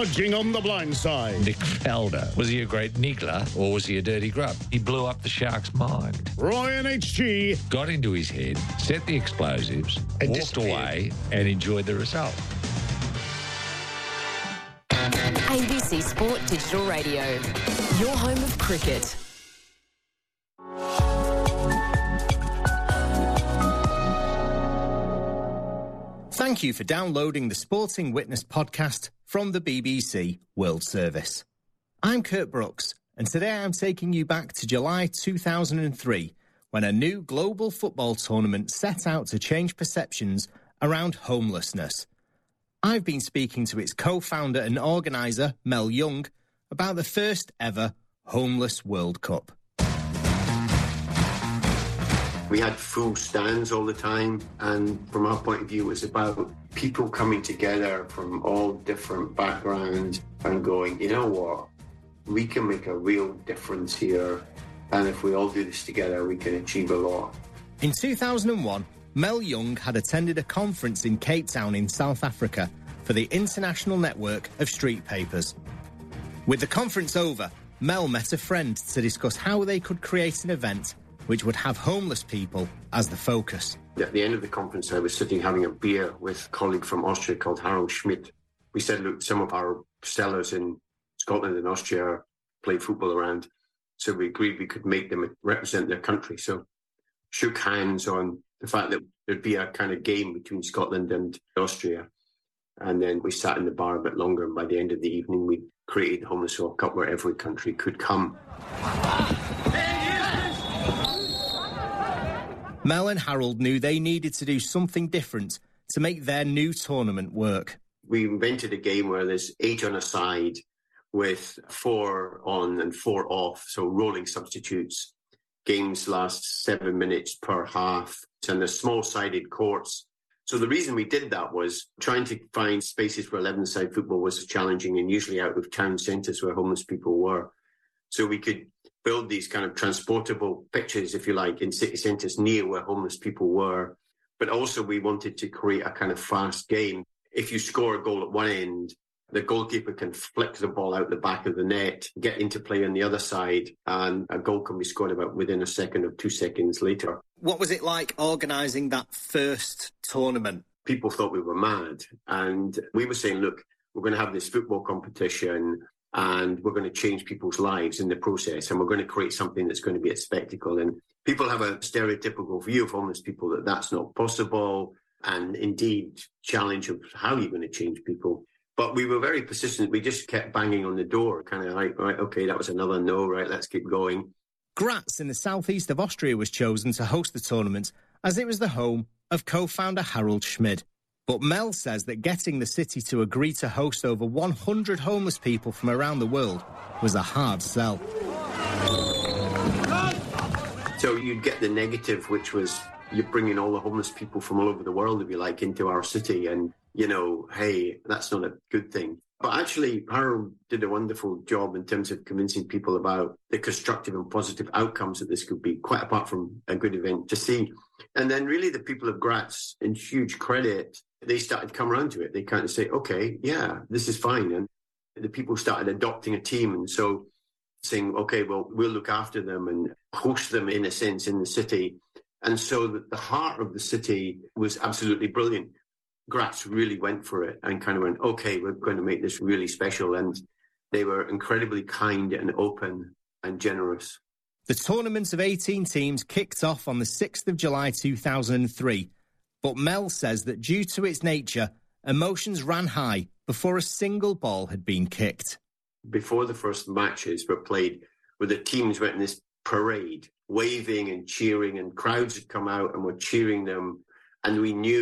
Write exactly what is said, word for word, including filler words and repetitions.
Dodging on the blind side. Nick Felder. Was he a great niggler or was he a dirty grub? He blew up the Sharks' mind. Ryan H G. Got into his head, set the explosives, and walked away and enjoyed the result. A B C Sport Digital Radio, your home of cricket. Thank you for downloading the Sporting Witness podcast from the B B C World Service. I'm Kurt Brooks, and today I'm taking you back to July two thousand three, when a new global football tournament set out to change perceptions around homelessness. I've been speaking to its co-founder and organiser, Mel Young, about the first ever Homeless World Cup. We had full stands all the time, and from our point of view, it was about people coming together from all different backgrounds and going, you know what, we can make a real difference here, and if we all do this together, we can achieve a lot. In two thousand one, Mel Young had attended a conference in Cape Town in South Africa for the International Network of Street Papers. With the conference over, Mel met a friend to discuss how they could create an event which would have homeless people as the focus. At the end of the conference, I was sitting having a beer with a colleague from Austria called Harold Schmidt. We said, look, some of our sellers in Scotland and Austria play football around, so we agreed we could make them represent their country. So shook hands on the fact that there'd be a kind of game between Scotland and Austria. And then we sat in the bar a bit longer, and by the end of the evening, we created the Homeless World Cup where every country could come. Mel and Harold knew they needed to do something different to make their new tournament work. We invented a game where there's eight on a side with four on and four off, so rolling substitutes. Games last seven minutes per half, and there's small-sided courts. So the reason we did that was trying to find spaces where eleven-a-side football was challenging, and usually out of town centres where homeless people were. So we could build these kind of transportable pitches, if you like, in city centres near where homeless people were. But also we wanted to create a kind of fast game. If you score a goal at one end, the goalkeeper can flick the ball out the back of the net, get into play on the other side, and a goal can be scored about within a second or two seconds later. What was it like organising that first tournament? People thought we were mad. And we were saying, look, we're going to have this football competition and we're going to change people's lives in the process, and we're going to create something that's going to be a spectacle. And people have a stereotypical view of homeless people that that's not possible, and indeed challenge of how you're going to change people. But we were very persistent. We just kept banging on the door, kind of like, right, okay, that was another no, right, let's keep going. Graz in the southeast of Austria was chosen to host the tournament as it was the home of co-founder Harold Schmidt. But Mel says that getting the city to agree to host over one hundred homeless people from around the world was a hard sell. So you'd get the negative, which was you're bringing all the homeless people from all over the world, if you like, into our city. And, you know, hey, that's not a good thing. But actually, Harold did a wonderful job in terms of convincing people about the constructive and positive outcomes that this could be, quite apart from a good event to see. And then really the people of Graz, in huge credit, they started to come around to it. They kind of say, okay, yeah, this is fine. And the people started adopting a team. And so saying, okay, well, we'll look after them and host them in a sense in the city. And so the, the heart of the city was absolutely brilliant. Graz really went for it and kind of went, okay, we're going to make this really special. And they were incredibly kind and open and generous. The tournament of eighteen teams kicked off on the sixth of July two thousand three. But Mel says that due to its nature, emotions ran high before a single ball had been kicked. Before the first matches were played, where the teams went in this parade, waving and cheering, and crowds had come out and were cheering them. And we knew